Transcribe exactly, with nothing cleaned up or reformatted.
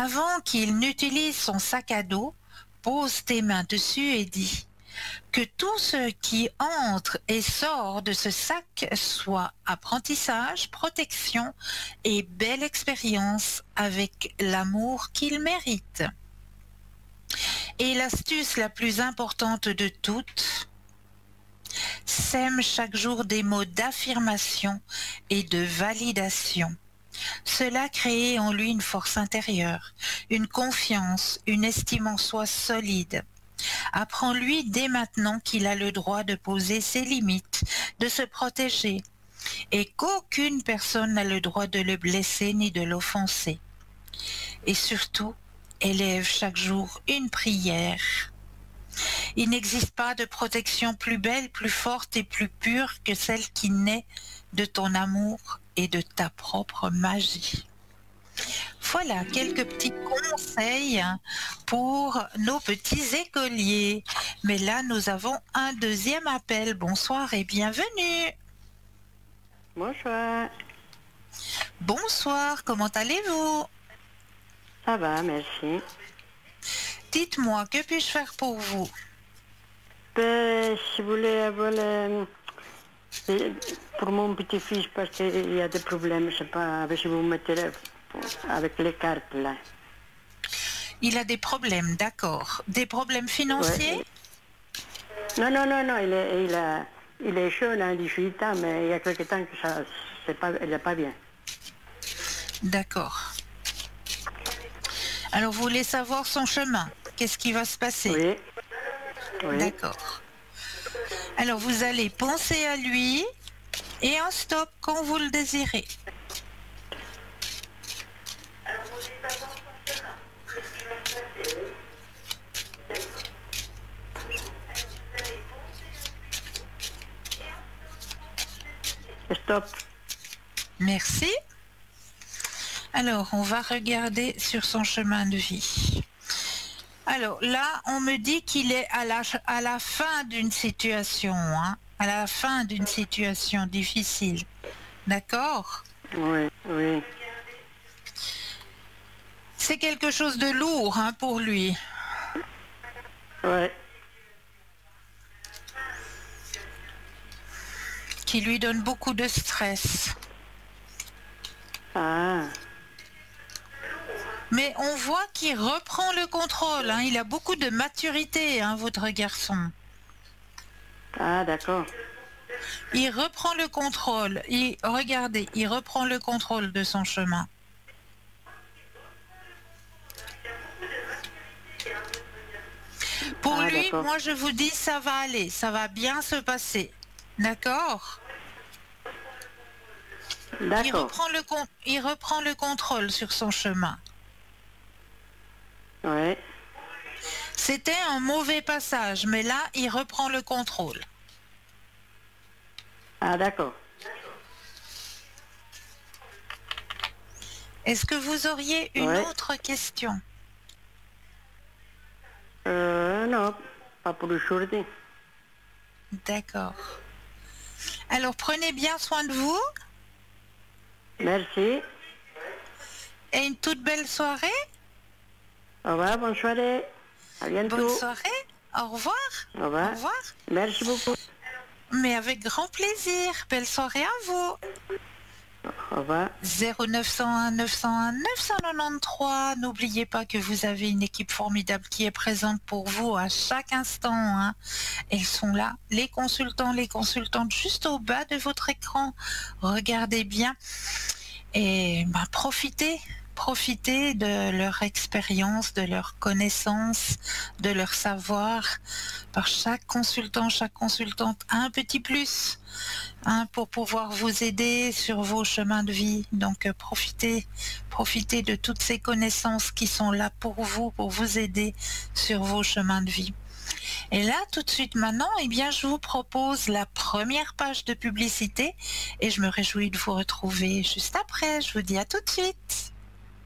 Avant qu'il n'utilise son sac à dos, pose tes mains dessus et dis que tout ce qui entre et sort de ce sac soit apprentissage, protection et belle expérience avec l'amour qu'il mérite. Et l'astuce la plus importante de toutes, sème chaque jour des mots d'affirmation et de validation. Cela crée en lui une force intérieure, une confiance, une estime en soi solide. Apprends-lui dès maintenant qu'il a le droit de poser ses limites, de se protéger, et qu'aucune personne n'a le droit de le blesser ni de l'offenser. Et surtout, élève chaque jour une prière. Il n'existe pas de protection plus belle, plus forte et plus pure que celle qui naît de ton amour et de ta propre magie. Voilà quelques petits conseils pour nos petits écoliers. Mais là, nous avons un deuxième appel. Bonsoir et bienvenue. Bonsoir. Bonsoir, comment allez-vous? Ça va, merci. Dites-moi, que puis-je faire pour vous? Ben, je voulais avoir le... pour mon petit-fils parce qu'il y a des problèmes, je sais pas, si vous mettez le... avec les cartes là. Il a des problèmes, d'accord. Des problèmes financiers? Ouais. Non, non, non, non, il est, il a, il est jeune, hein, dix-huit ans, mais il y a quelque temps que ça, c'est pas, il n'est pas bien. D'accord. Alors, vous voulez savoir son chemin? Qu'est-ce qui va se passer? Oui. Oui. D'accord. Alors, vous allez penser à lui et un stop quand vous le désirez. Stop. Merci. Alors, on va regarder sur son chemin de vie. Alors là, on me dit qu'il est à la, à la fin d'une situation, hein, à la fin d'une situation difficile. D'accord? Oui, oui. C'est quelque chose de lourd, hein, pour lui. Oui. Qui lui donne beaucoup de stress. Ah. Mais on voit qu'il reprend le contrôle, hein. Il a beaucoup de maturité, hein, votre garçon. Ah, d'accord. Il reprend le contrôle. Il, regardez, il reprend le contrôle de son chemin. Pour Ah, lui, d'accord. moi je vous dis, ça va aller, ça va bien se passer. D'accord? Il D'accord. reprend le con- il reprend le contrôle sur son chemin. Oui. C'était un mauvais passage, mais là, il reprend le contrôle. Ah, d'accord. Est-ce que vous auriez une Ouais. autre question? Euh, non, pas pour aujourd'hui. D'accord. Alors, prenez bien soin de vous Merci. et une toute belle soirée. Au revoir, bonne soirée. À bientôt. Bonne soirée. Au revoir. Au revoir. Au revoir. Merci beaucoup. Mais avec grand plaisir. Belle soirée à vous. Au revoir. zéro neuf cent un neuf cent un neuf cent quatre-vingt-treize. N'oubliez pas que vous avez une équipe formidable qui est présente pour vous à chaque instant, hein. Elles sont là, les consultants, les consultantes, juste au bas de votre écran. Regardez bien et bah, profitez. Profitez de leur expérience, de leur connaissance, de leur savoir. Par chaque consultant, chaque consultante a un petit plus, hein, pour pouvoir vous aider sur vos chemins de vie. Donc euh, profitez, profitez de toutes ces connaissances qui sont là pour vous, pour vous aider sur vos chemins de vie. Et là, tout de suite maintenant, eh bien, je vous propose la première page de publicité et je me réjouis de vous retrouver juste après. Je vous dis à tout de suite.